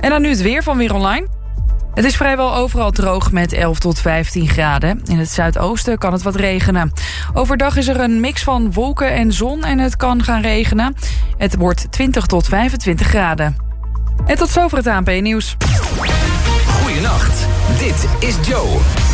En dan nu het weer van Weer Online. Het is vrijwel overal droog met 11 tot 15 graden. In het zuidoosten kan het wat regenen. Overdag is er een mix van wolken en zon en het kan gaan regenen. Het wordt 20 tot 25 graden. En tot zover het ANP-nieuws. Goeienacht, dit is Joe.